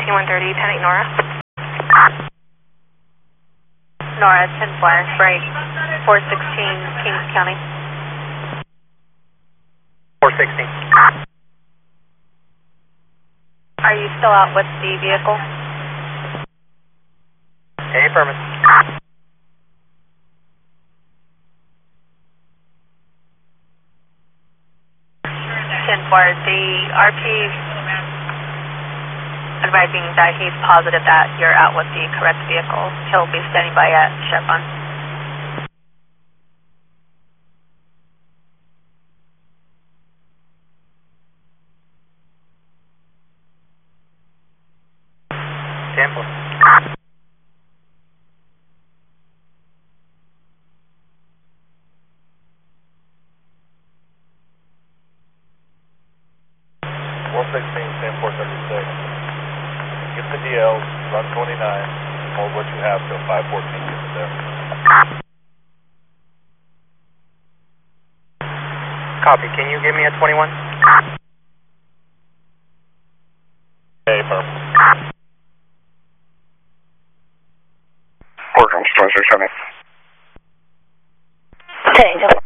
T-130, 10-8 Nora. Nora, 10-4, break 416 Kings County. 416. Are you still out with the vehicle? Affirmative. 10-4, the RP advising that he's positive that you're out with the correct vehicle. He'll be standing by at Chevron. Tampa. Get the DLs, run 29, hold what you have till 514 gets it there. Copy. Can you give me a 21? Hey, firm. Working, 2670. Okay, just